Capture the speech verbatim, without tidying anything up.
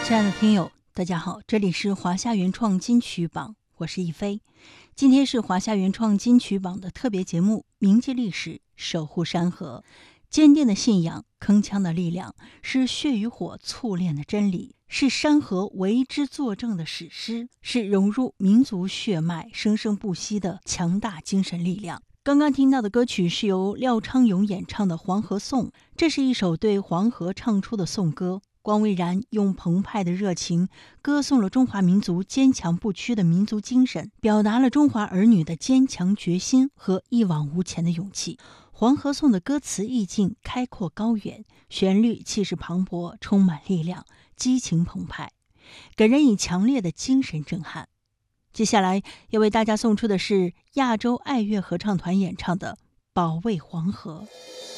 亲爱的听友，大家好，这里是华夏原创金曲榜，我是一飞。今天是华夏原创金曲榜的特别节目，铭记历史，守护山河。坚定的信仰，铿锵的力量，是血与火淬炼的真理，是山河为之作证的史诗，是融入民族血脉、生生不息的强大精神力量。刚刚听到的歌曲是由廖昌永演唱的《黄河颂》，这是一首对黄河唱出的颂歌。光蔚然用澎湃的热情歌颂了中华民族坚强不屈的民族精神，表达了中华儿女的坚强决心和一往无前的勇气。黄河颂的歌词意境开阔高远，旋律气势磅礴，充满力量，激情澎湃，给人以强烈的精神震撼。接下来要为大家送出的是亚洲爱乐合唱团演唱的《保卫黄河》。